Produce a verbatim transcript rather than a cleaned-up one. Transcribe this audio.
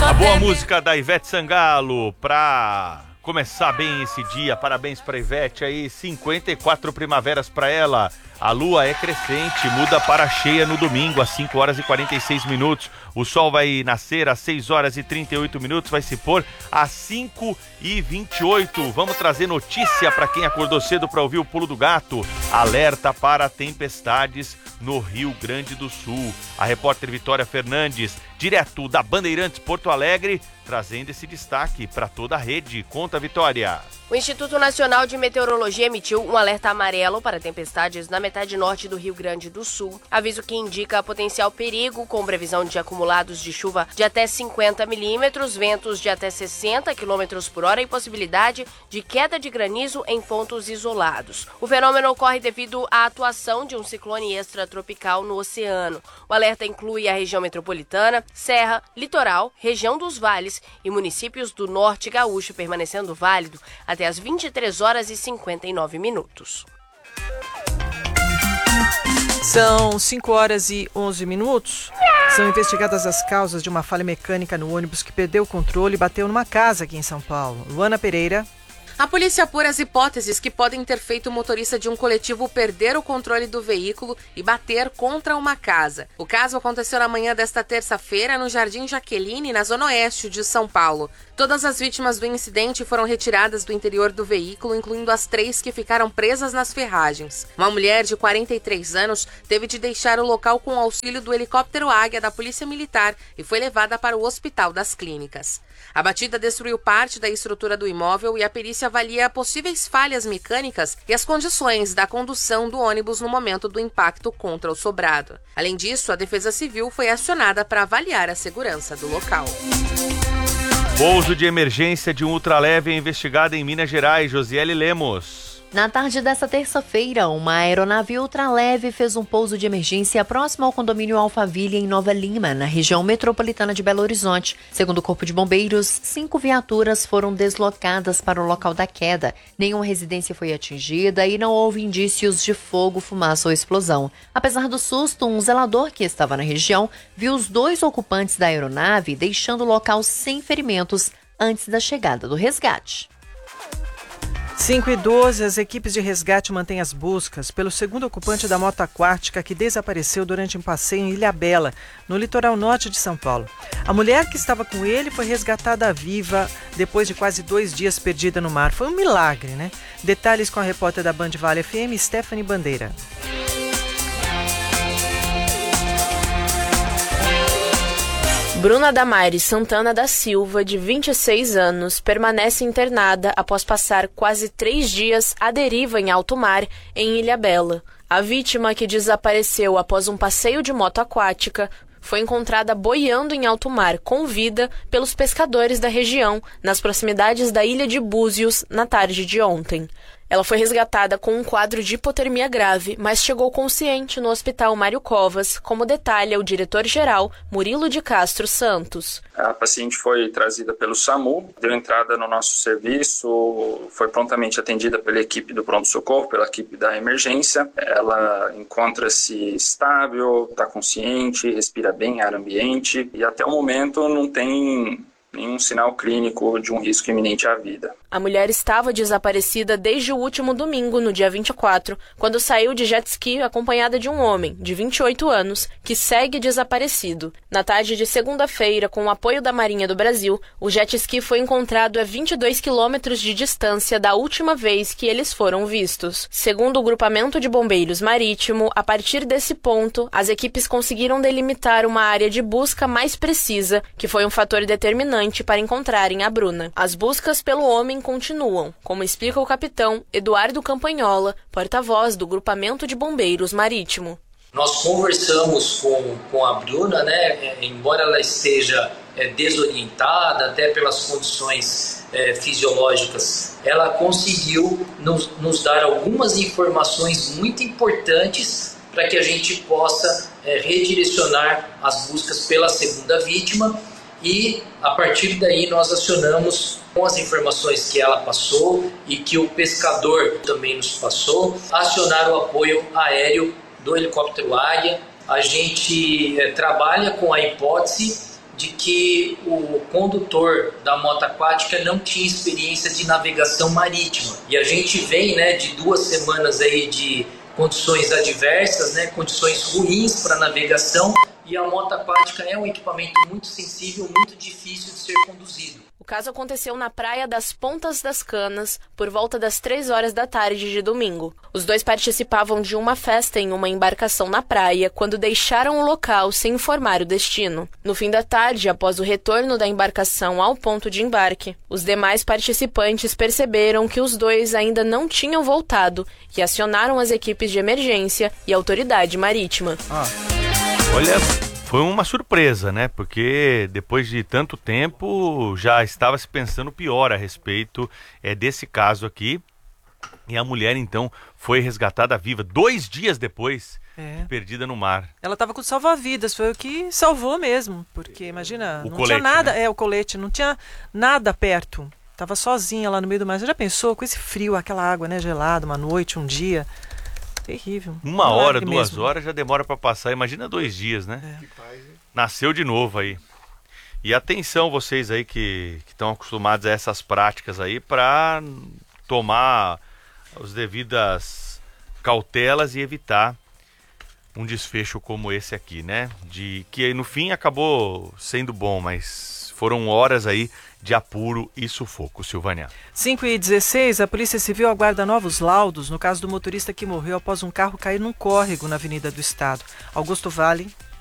A boa música da Ivete Sangalo pra começar bem esse dia. Parabéns pra Ivete aí, cinquenta e quatro primaveras pra ela. A lua é crescente, muda para cheia no domingo às cinco horas e quarenta e seis minutos. O sol vai nascer às seis horas e trinta e oito minutos, vai se pôr às cinco e vinte e oito. Vamos trazer notícia para quem acordou cedo para ouvir o Pulo do Gato. Alerta para tempestades no Rio Grande do Sul. A repórter Vitória Fernandes, direto da Bandeirantes Porto Alegre, trazendo esse destaque para toda a rede. Conta, Vitória. O Instituto Nacional de Meteorologia emitiu um alerta amarelo para tempestades na metade norte do Rio Grande do Sul. Aviso que indica potencial perigo, com previsão de acumulados de chuva de até cinquenta milímetros, ventos de até sessenta quilômetros por hora e possibilidade de queda de granizo em pontos isolados. O fenômeno ocorre devido à atuação de um ciclone extratropical no oceano. O alerta inclui a região metropolitana, Serra, Litoral, região dos Vales e municípios do Norte Gaúcho, permanecendo válido até às vinte e três horas e cinquenta e nove minutos. São cinco horas e onze minutos. São investigadas as causas de uma falha mecânica no ônibus que perdeu o controle e bateu numa casa aqui em São Paulo. Luana Pereira. A polícia apura as hipóteses que podem ter feito o motorista de um coletivo perder o controle do veículo e bater contra uma casa. O caso aconteceu na manhã desta terça-feira no Jardim Jaqueline, na zona oeste de São Paulo. Todas as vítimas do incidente foram retiradas do interior do veículo, incluindo as três que ficaram presas nas ferragens. Uma mulher de quarenta e três anos teve de deixar o local com o auxílio do helicóptero Águia da Polícia Militar e foi levada para o Hospital das Clínicas. A batida destruiu parte da estrutura do imóvel e a perícia avalia possíveis falhas mecânicas e as condições da condução do ônibus no momento do impacto contra o sobrado. Além disso, a Defesa Civil foi acionada para avaliar a segurança do local. Pouso de emergência de um ultraleve é investigado em Minas Gerais. Josiele Lemos. Na tarde desta terça-feira, uma aeronave ultraleve fez um pouso de emergência próximo ao condomínio Alphaville, em Nova Lima, na região metropolitana de Belo Horizonte. Segundo o Corpo de Bombeiros, cinco viaturas foram deslocadas para o local da queda. Nenhuma residência foi atingida e não houve indícios de fogo, fumaça ou explosão. Apesar do susto, um zelador que estava na região viu os dois ocupantes da aeronave deixando o local sem ferimentos antes da chegada do resgate. cinco e doze, as equipes de resgate mantêm as buscas pelo segundo ocupante da moto aquática que desapareceu durante um passeio em Ilhabela, no litoral norte de São Paulo. A mulher que estava com ele foi resgatada viva depois de quase dois dias perdida no mar. Foi um milagre, né? Detalhes com a repórter da Band Vale F M, Stephanie Bandeira. Bruna Damares Santana da Silva, de vinte e seis anos, permanece internada após passar quase três dias à deriva em alto mar, em Ilhabela. A vítima, que desapareceu após um passeio de moto aquática, foi encontrada boiando em alto mar com vida pelos pescadores da região, nas proximidades da ilha de Búzios, na tarde de ontem. Ela foi resgatada com um quadro de hipotermia grave, mas chegou consciente no Hospital Mário Covas, como detalha o diretor-geral Murilo de Castro Santos. A paciente foi trazida pelo SAMU, deu entrada no nosso serviço, foi prontamente atendida pela equipe do pronto-socorro, pela equipe da emergência. Ela encontra-se estável, está consciente, respira bem ar ambiente e até o momento não tem nenhum sinal clínico de um risco iminente à vida. A mulher estava desaparecida desde o último domingo, no dia vinte e quatro, quando saiu de jet ski acompanhada de um homem, de vinte e oito anos, que segue desaparecido. Na tarde de segunda-feira, com o apoio da Marinha do Brasil, o jet ski foi encontrado a vinte e dois quilômetros de distância da última vez que eles foram vistos. Segundo o Grupamento de Bombeiros Marítimo, a partir desse ponto, as equipes conseguiram delimitar uma área de busca mais precisa, que foi um fator determinante para encontrarem a Bruna. As buscas pelo homem continuam, como explica o capitão Eduardo Campanhola, porta-voz do Grupamento de Bombeiros Marítimo. Nós conversamos com, com a Bruna, né, embora ela esteja é, desorientada, até pelas condições é, fisiológicas, ela conseguiu nos, nos dar algumas informações muito importantes para que a gente possa é, redirecionar as buscas pela segunda vítima. E, a partir daí, nós acionamos, com as informações que ela passou e que o pescador também nos passou, acionar o apoio aéreo do helicóptero Águia. A gente é, trabalha com a hipótese de que o condutor da moto aquática não tinha experiência de navegação marítima. E a gente vem, né, de duas semanas aí de condições adversas, né, condições ruins para navegação, e a moto aquática é um equipamento muito sensível, muito difícil de ser conduzido. O caso aconteceu na praia das Pontas das Canas, por volta das três horas da tarde de domingo. Os dois participavam de uma festa em uma embarcação na praia quando deixaram o local sem informar o destino. No fim da tarde, após o retorno da embarcação ao ponto de embarque, os demais participantes perceberam que os dois ainda não tinham voltado e acionaram as equipes de emergência e a autoridade marítima. Ah, olha... Foi uma surpresa, né? Porque depois de tanto tempo já estava se pensando pior a respeito é, desse caso aqui. E a mulher, então, foi resgatada viva dois dias depois, é. perdida no mar. Ela estava com salva-vidas, foi o que salvou mesmo. Porque, imagina, o não colete, tinha nada, né? é o colete, não tinha nada perto. Tava sozinha lá no meio do mar. Você já pensou com esse frio, aquela água, né, gelada, uma noite, um dia... Terrível. Uma hora, duas mesmo. horas já demora para passar. Imagina dois dias, né? É. Nasceu de novo aí. E atenção vocês aí que estão acostumados a essas práticas aí para tomar as devidas cautelas e evitar um desfecho como esse aqui, né? De que no fim acabou sendo bom, mas foram horas aí de apuro e sufoco, Silvânia. cinco e dezesseis, a Polícia Civil aguarda novos laudos no caso do motorista que morreu após um carro cair num córrego na Avenida do Estado. Augusto Vale.